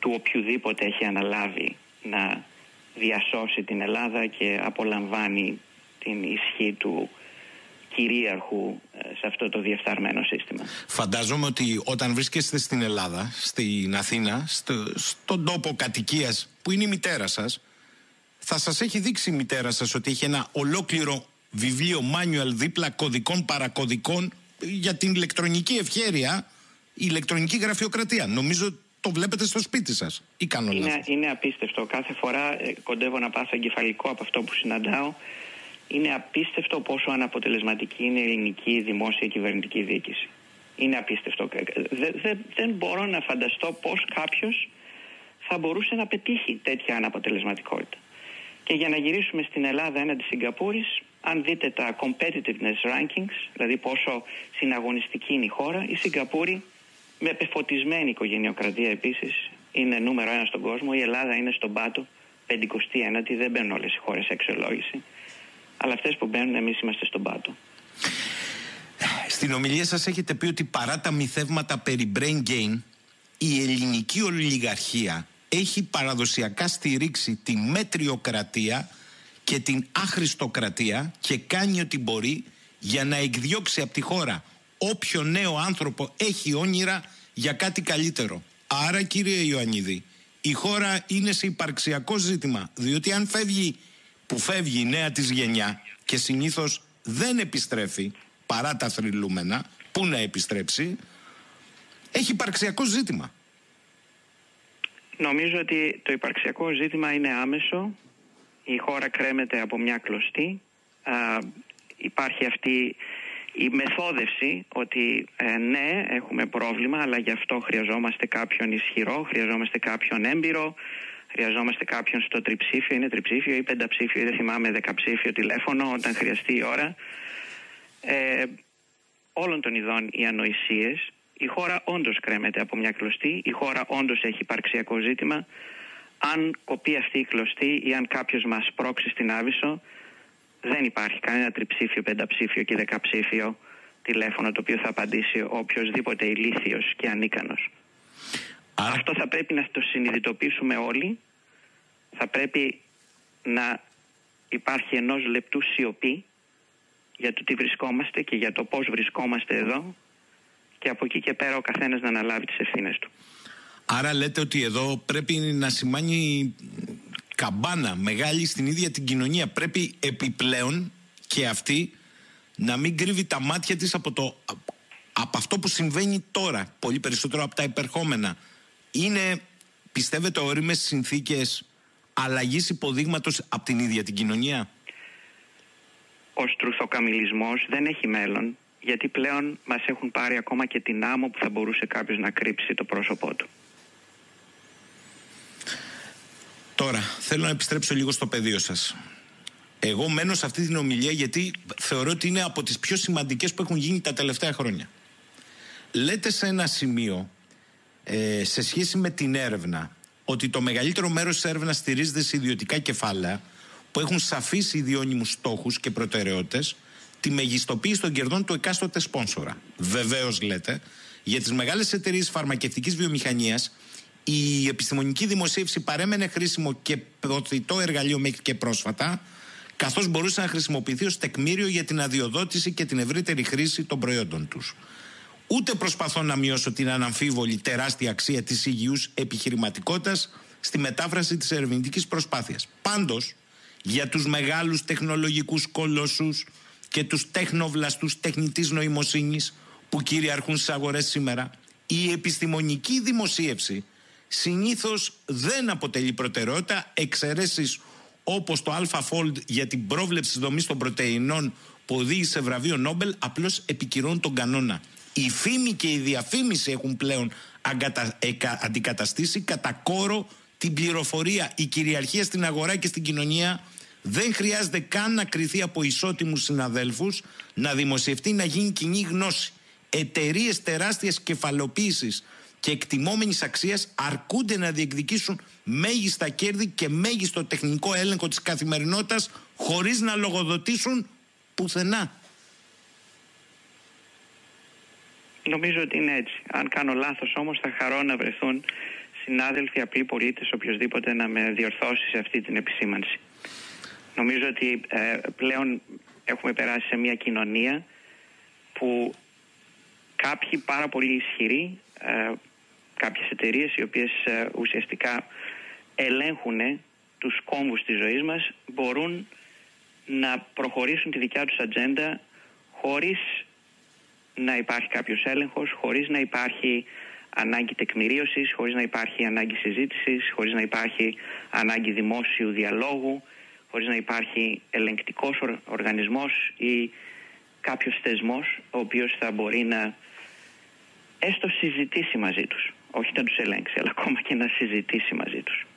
του οποιουδήποτε έχει αναλάβει να διασώσει την Ελλάδα και απολαμβάνει την ισχύ του κυρίαρχου σε αυτό το διεφθαρμένο σύστημα. Φαντάζομαι ότι όταν βρίσκεστε στην Ελλάδα, στην Αθήνα, στον τόπο κατοικίας που είναι η μητέρα σας, θα σας έχει δείξει η μητέρα σας ότι έχει ένα ολόκληρο βιβλίο manual δίπλα κωδικών παρακωδικών για την ηλεκτρονική ευχέρεια, η ηλεκτρονική γραφειοκρατία. Νομίζω το βλέπετε στο σπίτι σας, ή κάνω λάθος? Είναι απίστευτο. Κάθε φορά κοντεύω να πάθω εγκεφαλικό από αυτό που συναντάω. Είναι απίστευτο πόσο αναποτελεσματική είναι η ελληνική δημόσια κυβερνητική διοίκηση. Είναι απίστευτο. Δεν μπορώ να φανταστώ πώς κάποιος θα μπορούσε να πετύχει τέτοια αναποτελεσματικότητα. Και για να γυρίσουμε στην Ελλάδα έναντι Σιγκαπούρης, αν δείτε τα competitiveness rankings, δηλαδή πόσο συναγωνιστική είναι η χώρα, η Σιγκαπούρη με πεφωτισμένη οικογενειοκρατία επίσης είναι νούμερο 1 στον κόσμο. Η Ελλάδα είναι στον πάτο, 59η, δεν μπαίνουν όλες οι χώρες σε αξιολόγηση. Αλλά αυτές που μπαίνουν, εμείς είμαστε στον πάτο. Στην ομιλία σας έχετε πει ότι παρά τα μυθεύματα περί brain gain, η ελληνική ολιγαρχία έχει παραδοσιακά στηρίξει τη μέτριοκρατία και την άχρηστοκρατία και κάνει ό,τι μπορεί για να εκδιώξει από τη χώρα όποιο νέο άνθρωπο έχει όνειρα για κάτι καλύτερο. Άρα, κύριε Ιωαννίδη, η χώρα είναι σε υπαρξιακό ζήτημα, διότι αν φεύγει η νέα της γενιά και συνήθως δεν επιστρέφει παρά τα θρυλούμενα, πού να επιστρέψει, έχει υπαρξιακό ζήτημα. Νομίζω ότι το υπαρξιακό ζήτημα είναι άμεσο. Η χώρα κρέμεται από μια κλωστή. Υπάρχει αυτή η μεθόδευση ότι ναι, έχουμε πρόβλημα, αλλά γι' αυτό χρειαζόμαστε κάποιον ισχυρό, χρειαζόμαστε κάποιον έμπειρο, χρειαζόμαστε κάποιον στο τριψήφιο, είναι τριψήφιο ή πενταψήφιο ή δεν θυμάμαι, δεκαψήφιο τηλέφωνο όταν χρειαστεί η ώρα. Όλων των ειδών οι ανοησίες. Η χώρα όντως κρέμεται από μια κλωστή, η χώρα όντως έχει υπαρξιακό ζήτημα. Αν κοπεί αυτή η κλωστή ή αν κάποιος μας πρόξει στην Άβυσσο, δεν υπάρχει κανένα τριψήφιο, πενταψήφιο και δεκαψήφιο τηλέφωνο το οποίο θα απαντήσει οποιοσδήποτε ηλίθιος και ανίκανος. Αυτό θα πρέπει να το συνειδητοποιήσουμε όλοι. Θα πρέπει να υπάρχει ενός λεπτού σιωπή για το τι βρισκόμαστε και για το πώς βρισκόμαστε εδώ, και από εκεί και πέρα ο καθένας να αναλάβει τις ευθύνες του. Άρα λέτε ότι εδώ πρέπει να σημάνει καμπάνα μεγάλη στην ίδια την κοινωνία. Πρέπει επιπλέον και αυτή να μην κρύβει τα μάτια της από αυτό που συμβαίνει τώρα, πολύ περισσότερο από τα υπερχόμενα. Είναι, πιστεύετε, όριμες συνθήκες αλλαγής υποδείγματος από την ίδια την κοινωνία? Ο στρουθοκαμιλισμός δεν έχει μέλλον, γιατί πλέον μας έχουν πάρει ακόμα και την άμμο που θα μπορούσε κάποιος να κρύψει το πρόσωπό του. Τώρα, θέλω να επιστρέψω λίγο στο πεδίο σας. Εγώ μένω σε αυτή την ομιλία γιατί θεωρώ ότι είναι από τις πιο σημαντικές που έχουν γίνει τα τελευταία χρόνια. Λέτε σε ένα σημείο, σε σχέση με την έρευνα, ότι το μεγαλύτερο μέρος της έρευνας στηρίζεται σε ιδιωτικά κεφάλαια που έχουν σαφείς ιδιώνυμους στόχους και προτεραιότητες, τη μεγιστοποίηση των κερδών του εκάστοτε σπόνσορα. Βεβαίως, λέτε, για τις μεγάλες εταιρείες φαρμακευτικής βιομηχανίας η επιστημονική δημοσίευση παρέμενε χρήσιμο και προωθητό εργαλείο μέχρι και πρόσφατα, καθώς μπορούσε να χρησιμοποιηθεί ως τεκμήριο για την αδειοδότηση και την ευρύτερη χρήση των προϊόντων τους. Ούτε προσπαθώ να μειώσω την αναμφίβολη τεράστια αξία της υγιούς επιχειρηματικότητας στη μετάφραση της ερευνητικής προσπάθειας. Πάντως, για τους μεγάλους τεχνολογικούς κολόσσους και τους τεχνοβλαστούς τεχνητής νοημοσύνης που κυριαρχούν στις αγορές σήμερα, η επιστημονική δημοσίευση συνήθως δεν αποτελεί προτεραιότητα. Εξαιρέσεις όπως το AlphaFold για την πρόβλεψη της δομής των πρωτεϊνών που οδήγησε βραβείο Νόμπελ απλώς επικυρώνουν τον κανόνα. Η φήμη και η διαφήμιση έχουν πλέον αντικαταστήσει κατά κόρο την πληροφορία. Η κυριαρχία στην αγορά και στην κοινωνία δεν χρειάζεται καν να κριθεί από ισότιμους συναδέλφους, να δημοσιευτεί, να γίνει κοινή γνώση. Εταιρείες τεράστιας κεφαλοποίησης και εκτιμόμενης αξίας αρκούνται να διεκδικήσουν μέγιστα κέρδη και μέγιστο τεχνικό έλεγχο της καθημερινότητας χωρίς να λογοδοτήσουν πουθενά. Νομίζω ότι είναι έτσι. Αν κάνω λάθος όμως θα χαρώ να βρεθούν συνάδελφοι, απλοί πολίτες, οποιοδήποτε να με διορθώσει σε αυτή την επισήμανση. Νομίζω ότι πλέον έχουμε περάσει σε μια κοινωνία που κάποιοι πάρα πολύ ισχυροί, κάποιες εταιρείες οι οποίες ουσιαστικά ελέγχουν τους κόμβους της ζωής μας, μπορούν να προχωρήσουν τη δικιά τους ατζέντα χωρίς να υπάρχει κάποιος έλεγχος, χωρίς να υπάρχει ανάγκη τεκμηρίωσης, χωρίς να υπάρχει ανάγκη συζήτησης, χωρίς να υπάρχει ανάγκη δημόσιου διαλόγου, χωρίς να υπάρχει ελεγκτικός οργανισμός ή κάποιος θεσμός ο οποίος θα μπορεί να έστω συζητήσει μαζί τους. Όχι να τους ελέγξει, αλλά ακόμα και να συζητήσει μαζί τους.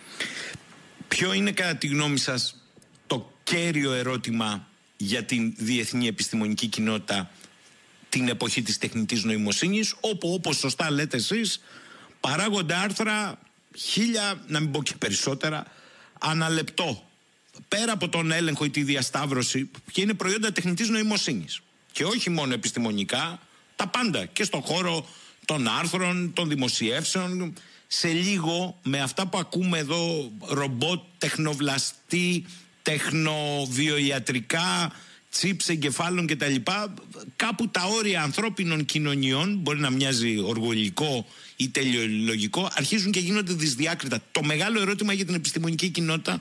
Ποιο είναι κατά τη γνώμη σας το κέριο ερώτημα για την διεθνή επιστημονική κοινότητα την εποχή της τεχνητής νοημοσύνης, όπου, όπως σωστά λέτε εσείς, παράγονται άρθρα 1000, να μην πω και περισσότερα, ανά λεπτό, πέρα από τον έλεγχο ή τη διασταύρωση, και είναι προϊόντα τεχνητής νοημοσύνης. Και όχι μόνο επιστημονικά, τα πάντα, και στον χώρο των άρθρων, των δημοσιεύσεων. Σε λίγο, με αυτά που ακούμε εδώ, ρομπότ, τεχνοβλαστή, τεχνοβιοιατρικά, τσίπς εγκεφάλων κτλ. Κάπου τα όρια ανθρώπινων κοινωνιών, μπορεί να μοιάζει οργολικό ή τελειολογικό, αρχίζουν και γίνονται δυσδιάκριτα. Το μεγάλο ερώτημα για την επιστημονική κοινότητα.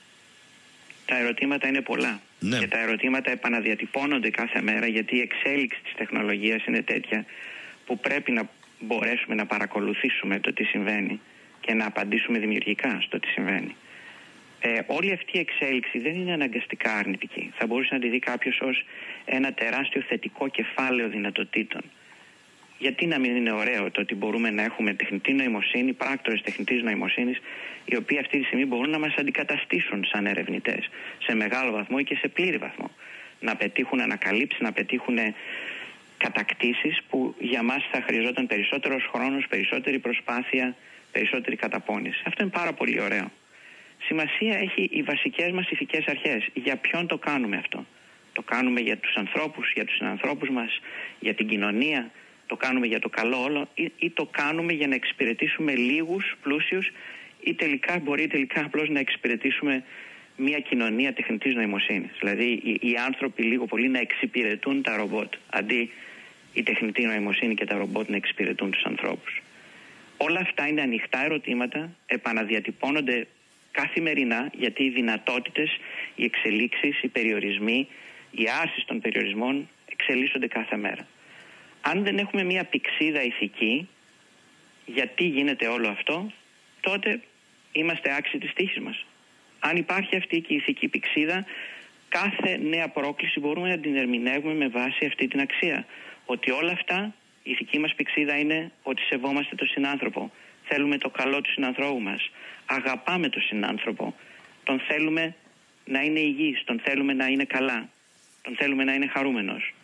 Τα ερωτήματα είναι πολλά. Ναι. Και τα ερωτήματα επαναδιατυπώνονται κάθε μέρα, γιατί η εξέλιξη της τεχνολογίας είναι τέτοια που πρέπει να μπορέσουμε να παρακολουθήσουμε το τι συμβαίνει και να απαντήσουμε δημιουργικά στο τι συμβαίνει. Όλη αυτή η εξέλιξη δεν είναι αναγκαστικά αρνητική. Θα μπορούσε να τη δει κάποιος ως ένα τεράστιο θετικό κεφάλαιο δυνατοτήτων. Γιατί να μην είναι ωραίο το ότι μπορούμε να έχουμε τεχνητή νοημοσύνη, πράκτορες τεχνητής νοημοσύνης, οι οποίοι αυτή τη στιγμή μπορούν να μας αντικαταστήσουν σαν ερευνητές σε μεγάλο βαθμό ή και σε πλήρη βαθμό. Να πετύχουν ανακαλύψεις, να πετύχουν κατακτήσεις που για μας θα χρειαζόταν περισσότερος χρόνος, περισσότερη προσπάθεια, περισσότερη καταπώνηση. Αυτό είναι πάρα πολύ ωραίο. Σημασία έχει οι βασικές μας ηθικές αρχές. Για ποιον το κάνουμε αυτό? Το κάνουμε για τους ανθρώπους, για τους συνανθρώπους μας, για την κοινωνία? Το κάνουμε για το καλό όλο ή το κάνουμε για να εξυπηρετήσουμε λίγους πλούσιους ή μπορεί τελικά απλώς να εξυπηρετήσουμε μια κοινωνία τεχνητής νοημοσύνης? Δηλαδή οι άνθρωποι λίγο πολύ να εξυπηρετούν τα ρομπότ, αντί η τεχνητή νοημοσύνη και τα ρομπότ να εξυπηρετούν τους ανθρώπους. Όλα αυτά είναι ανοιχτά ερωτήματα, επαναδιατυπώνονται καθημερινά, γιατί οι δυνατότητες, οι εξελίξεις, οι περιορισμοί, οι άρσεις των περιορισμών εξελίσσονται κάθε μέρα. Αν δεν έχουμε μια πυξίδα ηθική, γιατί γίνεται όλο αυτό, τότε είμαστε άξιοι της τύχης μας. Αν υπάρχει αυτή και η ηθική πυξίδα, κάθε νέα πρόκληση μπορούμε να την ερμηνεύουμε με βάση αυτή την αξία. Ότι όλα αυτά, η ηθική μας πυξίδα είναι ότι σεβόμαστε τον συνάνθρωπο. Θέλουμε το καλό του συνανθρώπου μας. Αγαπάμε τον συνάνθρωπο. Τον θέλουμε να είναι υγιής, τον θέλουμε να είναι καλά. Τον θέλουμε να είναι χαρούμενος.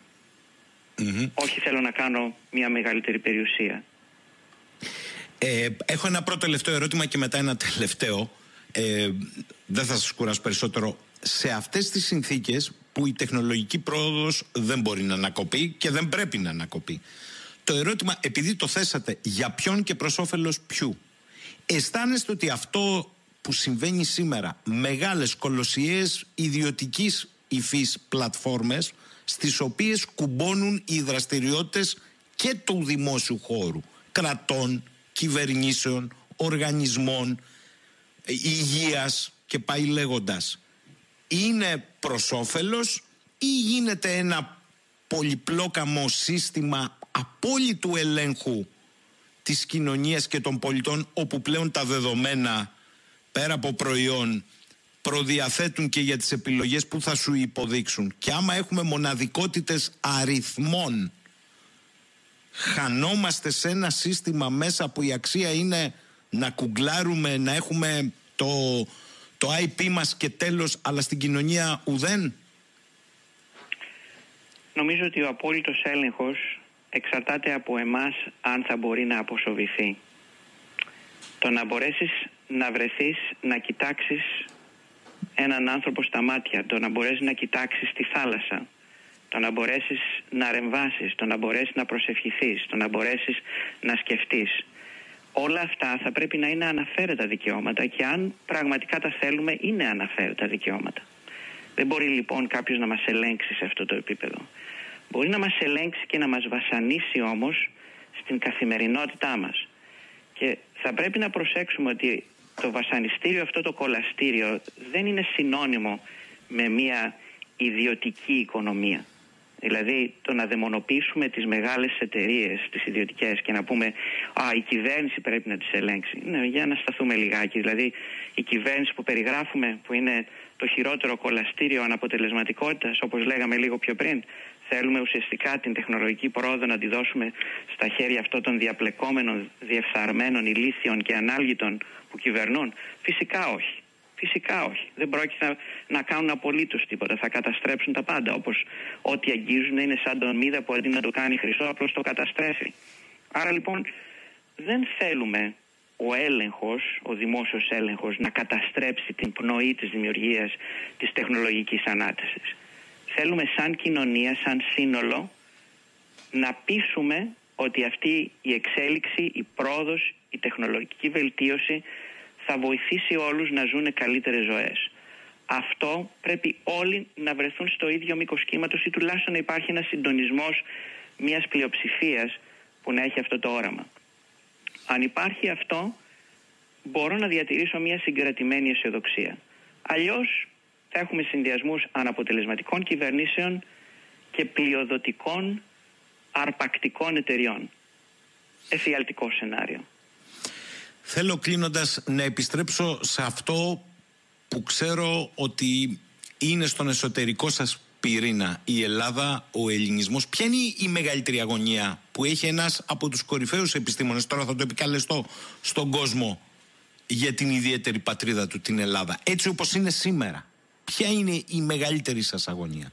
Όχι θέλω να κάνω μια μεγαλύτερη περιουσία. Έχω ένα πρώτο τελευταίο ερώτημα και μετά ένα τελευταίο. Δεν θα σας κουράσω περισσότερο. Σε αυτές τις συνθήκες που η τεχνολογική πρόοδος δεν μπορεί να ανακοπεί και δεν πρέπει να ανακοπεί, το ερώτημα, επειδή το θέσατε, για ποιον και προς όφελος ποιου? Αισθάνεστε ότι αυτό που συμβαίνει σήμερα, μεγάλες κολοσιαίες ιδιωτικής υφής πλατφόρμες, στις οποίες κουμπώνουν οι δραστηριότητες και του δημόσιου χώρου, κρατών, κυβερνήσεων, οργανισμών, υγείας και πάει λέγοντας, είναι προς όφελος ή γίνεται ένα πολυπλόκαμο σύστημα απόλυτου ελέγχου της κοινωνίας και των πολιτών, όπου πλέον τα δεδομένα πέρα από προϊόν προδιαθέτουν και για τις επιλογές που θα σου υποδείξουν? Και άμα έχουμε μοναδικότητες αριθμών, χανόμαστε σε ένα σύστημα μέσα που η αξία είναι να κουγκλάρουμε, να έχουμε το IP μας και τέλος, αλλά στην κοινωνία ουδέν. Νομίζω ότι ο απόλυτος έλεγχος εξαρτάται από εμάς αν θα μπορεί να αποσοβηθεί. Το να μπορέσεις να βρεθείς, να κοιτάξεις έναν άνθρωπο στα μάτια, το να μπορέσεις να κοιτάξεις τη θάλασσα, το να μπορέσεις να ρεμβάσεις, το να μπορέσεις να προσευχηθείς, το να μπορέσεις να σκεφτείς. όλα αυτά θα πρέπει να είναι αναφέρετα δικαιώματα και αν πραγματικά τα θέλουμε είναι αναφέρετα δικαιώματα. Δεν μπορεί λοιπόν κάποιος να μας ελέγξει σε αυτό το επίπεδο. Μπορεί να μας ελέγξει και να μας βασανίσει όμως στην καθημερινότητά μας. Και θα πρέπει να προσέξουμε ότι το βασανιστήριο, αυτό το κολαστήριο, δεν είναι συνώνυμο με μια ιδιωτική οικονομία. Δηλαδή το να δαιμονοποιήσουμε τις μεγάλες εταιρείες, τις ιδιωτικές και να πούμε η κυβέρνηση πρέπει να τις ελέγξει. Ναι, για να σταθούμε λιγάκι. Δηλαδή η κυβέρνηση που περιγράφουμε, που είναι το χειρότερο κολαστήριο αναποτελεσματικότητας, όπως λέγαμε λίγο πιο πριν, θέλουμε ουσιαστικά την τεχνολογική πρόοδο να τη δώσουμε στα χέρια αυτών των διαπλεκόμενων, διεφθαρμένων, ηλίθιων και ανάλγητων που κυβερνούν? Φυσικά όχι. Φυσικά όχι. Δεν πρόκειται να κάνουν απολύτως τίποτα. Θα καταστρέψουν τα πάντα. Όπως ό,τι αγγίζουν είναι σαν τον Μίδα που αντί να το κάνει χρυσό, απλώς το καταστρέφει. Άρα λοιπόν δεν θέλουμε ο έλεγχος, ο δημόσιος έλεγχος, να καταστρέψει την πνοή της δημιουργίας της τεχνολογικής ανάτασης. Θέλουμε σαν κοινωνία, σαν σύνολο, να πείσουμε ότι αυτή η εξέλιξη, η πρόοδος, η τεχνολογική βελτίωση θα βοηθήσει όλους να ζουν καλύτερες ζωές. Αυτό πρέπει όλοι να βρεθούν στο ίδιο μήκος κύματος ή τουλάχιστον να υπάρχει ένας συντονισμός μιας πλειοψηφίας που να έχει αυτό το όραμα. Αν υπάρχει αυτό, μπορώ να διατηρήσω μια συγκρατημένη αισιοδοξία. Αλλιώς θα έχουμε συνδυασμούς αναποτελεσματικών κυβερνήσεων και πλειοδοτικών αρπακτικών εταιριών. Εφιαλτικό σενάριο. Θέλω κλείνοντας να επιστρέψω σε αυτό που ξέρω ότι είναι στον εσωτερικό σας πυρήνα, η Ελλάδα, ο ελληνισμός. Ποια είναι η μεγαλύτερη αγωνία που έχει ένας από τους κορυφαίους επιστήμονες, τώρα θα το επικαλεστώ, στον κόσμο για την ιδιαίτερη πατρίδα του, την Ελλάδα, έτσι όπως είναι σήμερα? Ποια είναι η μεγαλύτερη σας αγωνία?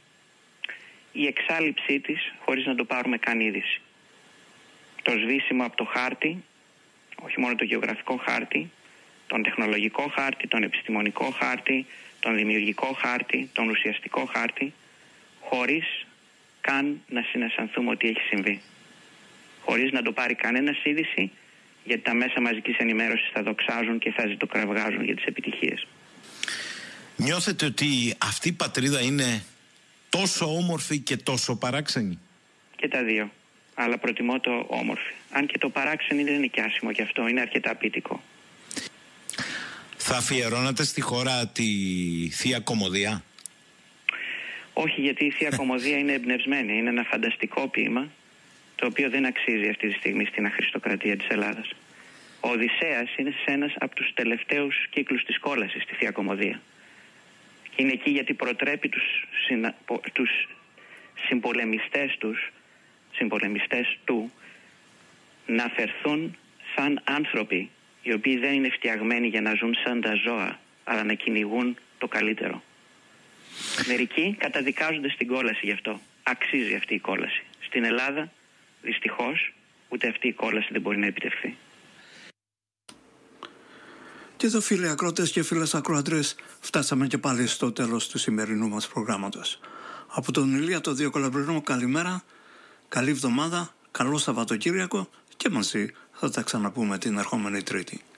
Η εξάλειψή της χωρίς να το πάρουμε καν είδηση. Το σβήσιμο από το χάρτη, όχι μόνο το γεωγραφικό χάρτη, τον τεχνολογικό χάρτη, τον επιστημονικό χάρτη, τον δημιουργικό χάρτη, τον ουσιαστικό χάρτη, χωρίς καν να συναισθανθούμε ότι έχει συμβεί. Χωρίς να το πάρει κανένας είδηση, γιατί τα μέσα μαζικής ενημέρωσης θα δοξάζουν και θα ζητοκραυγάζουν για τις επιτυχίες. Νιώθετε ότι αυτή η πατρίδα είναι τόσο όμορφη και τόσο παράξενη? Και τα δύο. Αλλά προτιμώ το όμορφη. Αν και το παράξενη δεν είναι και άσχημο γι' αυτό, είναι αρκετά ποιητικό. Θα αφιερώνατε στη χώρα τη Θεία Κωμωδία? Όχι, γιατί η Θεία Κωμωδία είναι εμπνευσμένη. Είναι ένα φανταστικό ποίημα, το οποίο δεν αξίζει αυτή τη στιγμή στην αχρηστοκρατία της Ελλάδας. Ο Οδυσσέας είναι σε ένας από τους τελευταίους κύκλους της κόλασης στη Θεία Κωμωδία. Είναι εκεί γιατί προτρέπει τους συμπολεμιστές του να φερθούν σαν άνθρωποι, οι οποίοι δεν είναι φτιαγμένοι για να ζουν σαν τα ζώα, αλλά να κυνηγούν το καλύτερο. Μερικοί καταδικάζονται στην κόλαση γι' αυτό. Αξίζει αυτή η κόλαση. Στην Ελλάδα, δυστυχώς, ούτε αυτή η κόλαση δεν μπορεί να επιτευχθεί. Και εδώ, φίλοι ακροατές και φίλες ακροατρές, φτάσαμε και πάλι στο τέλος του σημερινού μας προγράμματος. Από τον Ηλία το Διοκολαμπρινό, καλημέρα, καλή εβδομάδα, καλό Σαββατοκύριακο και μαζί θα τα ξαναπούμε την ερχόμενη Τρίτη.